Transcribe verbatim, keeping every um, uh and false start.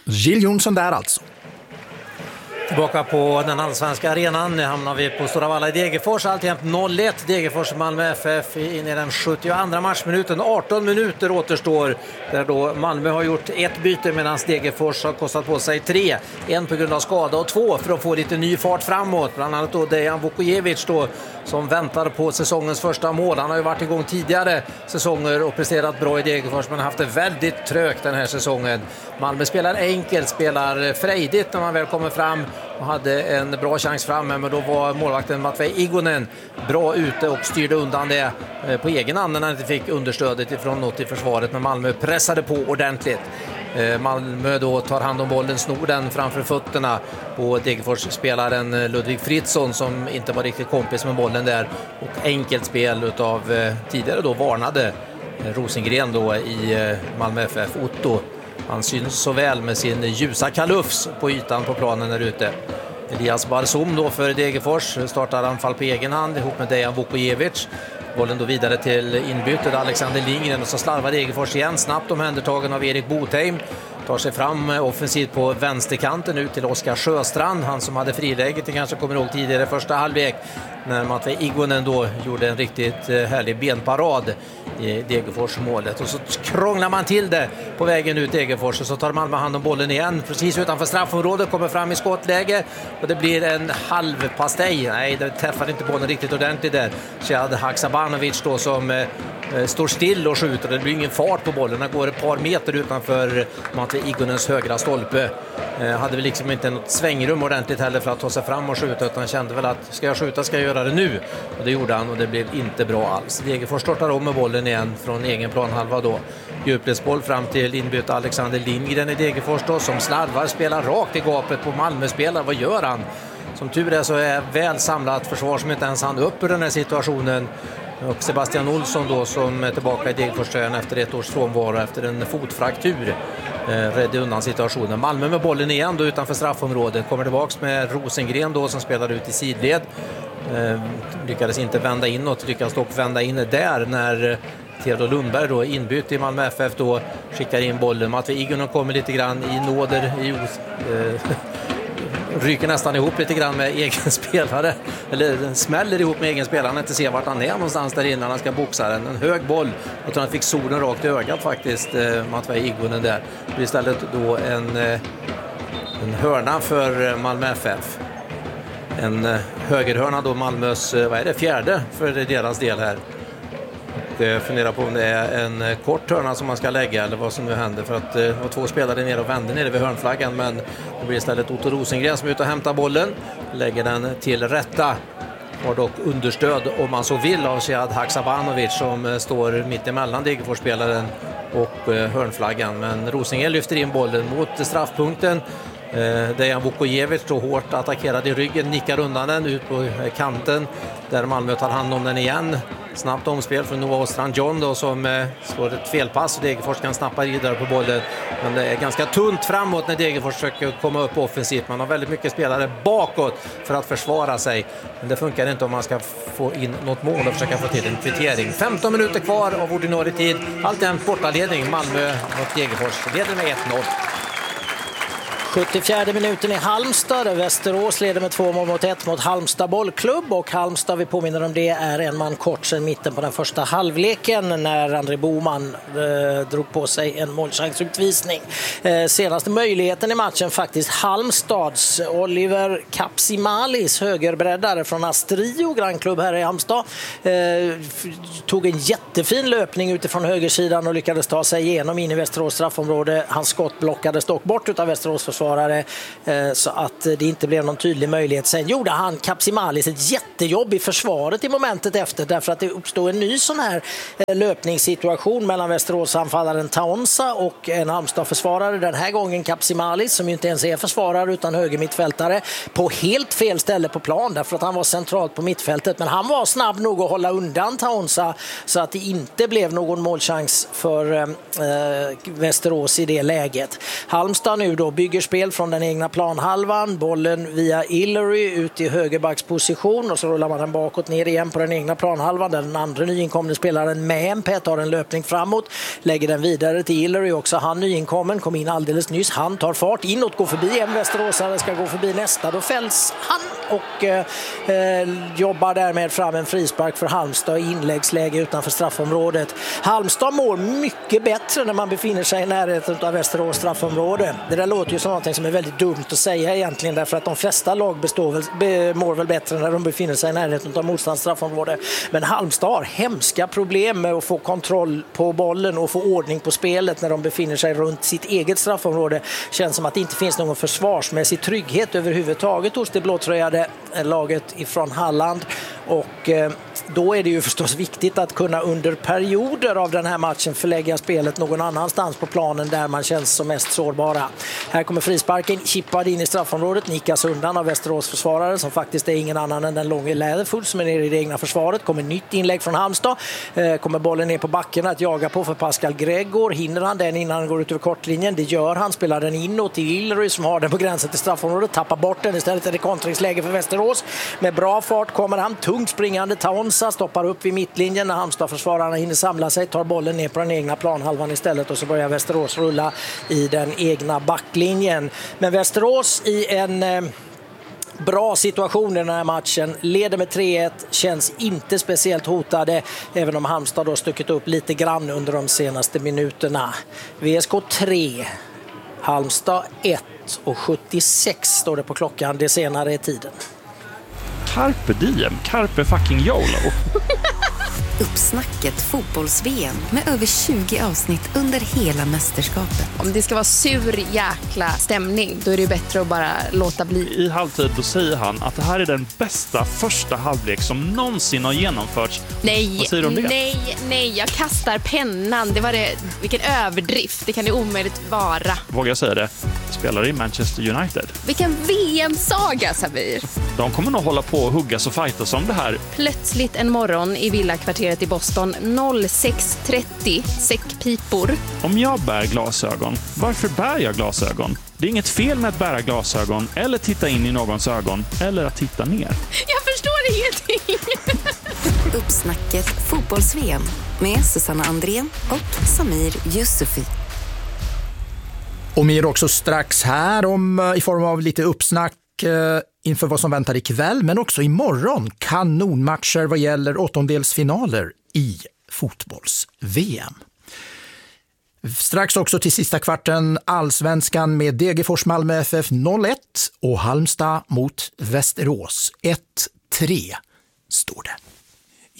Jill Johnson där alltså. Tillbaka på den allsvenska arenan. Nu hamnar vi på Stora Valla i Degerfors. Alltjämt noll ett. Degerfors Malmö F F in i den sjuttioandra matchminuten. arton minuter återstår. Där då Malmö har gjort ett byte medan Degerfors har kostat på sig tre. En på grund av skada och två för att få lite ny fart framåt. Bland annat då Dejan Vukojevic då, som väntar på säsongens första mål. Han har ju varit igång tidigare säsonger och presterat bra i Degerfors, men har haft det väldigt trögt den här säsongen. Malmö spelar enkelt, spelar frejdigt när man väl kommer fram och hade en bra chans framme, men då var målvakten Matvej Igonen bra ute och styrde undan det på egen hand när han inte fick understödet ifrån något i försvaret, men Malmö pressade på ordentligt. Malmö då tar hand om bollen, snor den framför fötterna på Degerfors-spelaren Ludvig Fritzson som inte var riktigt kompis med bollen där, och enkelt spel utav tidigare då varnade Rosengren då i Malmö F F, Otto. Han syns så väl med sin ljusa kalufs på ytan på planen där ute. Elias Barzum då för Degerfors startar anfall på egen hand ihop med Dejan Vukojevic. Bollen då vidare till inbytet Alexander Lindgren, och så slarvar Degerfors igen, snabbt omhändertagen av Erik Botheim. Tar sig fram offensivt på vänsterkanten ut till Oskar Sjöstrand, han som hade friläget, det kanske kommer ihåg tidigare första halvlek när Matvej Igonen då gjorde en riktigt härlig benparad i Degerfors målet. Och så krånglar man till det på vägen ut Degerfors, och så tar Malmö hand om bollen igen precis utanför straffområdet, kommer fram i skottläge och det blir en halv pastej. Nej, det träffar inte bollen riktigt ordentligt där. Shad Haksabanovic då som eh, står still och skjuter. Det blir ingen fart på bollen. Den går ett par meter utanför Matvej Igonens högra stolpe. Eh, hade väl liksom inte något svängrum ordentligt heller för att ta sig fram och skjuta, utan kände väl att ska jag skjuta ska jag göra det nu. Och det gjorde han, och det blev inte bra alls. Degerfors startar om med bollen igen från egen planhalva då. Djupledsboll fram till inbytt Alexander Lindgren i Degerfors då, som slarvar, spelar rakt i gapet på Malmö-spelare. Vad gör han? Som tur är så är väl samlat försvar som inte ens hann upp ur den här situationen. Och Sebastian Olsson då, som är tillbaka i Degerfors-tröjan efter ett års frånvaro efter en fotfraktur, eh, räddade undan situationen. Malmö med bollen igen då utanför straffområdet, kommer tillbaks med Rosengren då som spelar ut i sidled. Eh, lyckades inte vända inåt, lyckades dock vända in där när Theodor Lundberg då inbytt i Malmö F F då skickar in bollen. Matvej Igonen kommer lite grann i nåder i os... Eh, ryker nästan ihop lite grann med egen spelare, eller smäller ihop med egen spelare, han inte ser vart han är någonstans där innan han ska boxa den. En hög boll, och han fick solen rakt i ögat faktiskt, eh, Matvej Igonen där. Det blir istället då en, eh, en hörna för Malmö F F. En eh, högerhörna då, Malmös, eh, vad är det, fjärde för deras del här. Jag funderar på om det är en kort hörna som man ska lägga eller vad som nu händer, för att det var två spelare ner och vände nere vid hörnflaggan, men det blir istället Otto Rosengren som är ute och hämtar bollen, lägger den till rätta, har dock understöd om man så vill av Shad Haksabanovic som står mitt emellan Degerfors-spelaren och hörnflaggan, men Rosengren lyfter in bollen mot straffpunkten. Dejan Vukojevic då hårt attackerad i ryggen, nickar undan den ut på kanten där Malmö tar hand om den igen. Snabbt omspel från Noah Ostrand John då, som eh, slår ett felpass, och Degerfors kan snappa vidare på bollen, men det är ganska tunt framåt när Degerfors försöker komma upp offensivt. Man har väldigt mycket spelare bakåt för att försvara sig, men det funkar inte om man ska få in något mål och försöka få till en kvittering. femton minuter kvar av ordinarie tid, alltjämt bortaledning Malmö mot Degerfors, leder med ett noll. sjuttiofjärde minuten i Halmstad, där Västerås leder med två mål mot ett mot Halmstad bollklubb, och Halmstad, vi påminner om det, är en man kort sedan mitten på den första halvleken när André Boman eh, drog på sig en målchansutvisning. Eh, senaste möjligheten i matchen faktiskt Halmstads Oliver Kapsimalis, högerbreddare från Astrio grannklubb här i Halmstad, eh, tog en jättefin löpning utifrån högersidan och lyckades ta sig igenom in i Västerås straffområde. Hans skott blockades dock bort utav Västerås försvar, så att det inte blev någon tydlig möjlighet. Sen gjorde han Kapsimalis ett jättejobb i försvaret i momentet efter, därför att det uppstod en ny sån här löpningssituation mellan Västerås-anfallaren Taonsa och en Halmstad-försvarare. Den här gången Kapsimalis, som ju inte ens är försvarare utan höger mittfältare, på helt fel ställe på plan, därför att han var centralt på mittfältet, men han var snabb nog att hålla undan Taonsa så att det inte blev någon målchans för eh, Västerås i det läget. Halmstad nu då bygger spel från den egna planhalvan, bollen via Illory ut i högerbacksposition och så rullar man den bakåt ner igen på den egna planhalvan där den andra nyinkomne spelaren Mämpä tar en löpning framåt, lägger den vidare till Illory, också han nyinkommen, kom in alldeles nyss, han tar fart inåt, går förbi en västeråsare, ska gå förbi nästa, då fälls han och eh, jobbar därmed fram en frispark för Halmstad i inläggsläge utanför straffområdet. Halmstad mår mycket bättre när man befinner sig i närheten av Västerås straffområde. Det där låter ju som något som är väldigt dumt att säga egentligen, därför att de flesta lag består väl, be, mår väl bättre när de befinner sig i närheten av motståndarens straffområde. Men Halmstad har hemska problem med att få kontroll på bollen och få ordning på spelet när de befinner sig runt sitt eget straffområde. Känns som att det inte finns någon försvarsmässig trygghet överhuvudtaget hos det blåtröjade laget ifrån Halland. Och eh, då är det ju förstås viktigt att kunna under perioder av den här matchen förlägga spelet någon annanstans på planen där man känns som mest sårbara. Här kommer frisparken, chippad in i straffområdet, nikas undan av Västerås försvarare som faktiskt är ingen annan än den långa Läderfull som är nere i det egna försvaret. Kommer nytt inlägg från Halmstad, eh, kommer bollen ner på backen att jaga på för Pascal Gregor. Hinner han den innan han går ut över kortlinjen? Det gör han, spelar den inåt till Illory som har den på gränsen till straffområdet, tappar bort den, istället är det kontringsläge för Västerås. Med bra fart kommer han, tungt springande Taonsa, stoppar upp vid mittlinjen när Halmstad-försvararna hinner samla sig, tar bollen ner på den egna planhalvan istället och så börjar Västerås rulla i den egna backlinjen. Men Västerås i en eh, bra situation i den här matchen, leder med tre ett, känns inte speciellt hotade, även om Halmstad då stuckit upp lite grann under de senaste minuterna. V S K tre, Halmstad ett och sjuttiosex står det på klockan, det senare i tiden. Carpe diem, carpe fucking YOLO. Uppsnacket fotbolls-V M med över tjugo avsnitt under hela mästerskapet. Om det ska vara sur jäkla stämning, då är det bättre att bara låta bli. I halvtid då säger han att det här är den bästa första halvlek som någonsin har genomförts. Nej, Vad säger du om det? nej, nej, jag kastar pennan. Det var det, vilken överdrift, det kan det omöjligt vara. Vågar jag säga det? Spelar i Manchester United. Vilken V M-saga, Sabir. De kommer nog hålla på och huggas och fightas om det här. Plötsligt en morgon i villakvarteret i Boston noll sex trettio, säckpipor. Om jag bär glasögon, varför bär jag glasögon? Det är inget fel med att bära glasögon eller titta in i någons ögon eller att titta ner. Jag förstår ingenting. Uppsnacket fotbolls-V M med Susanna Andrén och Samir Yusufi. Och mer också strax här om i form av lite uppsnack inför vad som väntar ikväll, men också imorgon kanonmatcher vad gäller åttondelsfinaler i fotbolls-V M. Strax också till sista kvarten Allsvenskan med Degerfors Malmö F F noll ett och Halmstad mot Västerås ett tre står det.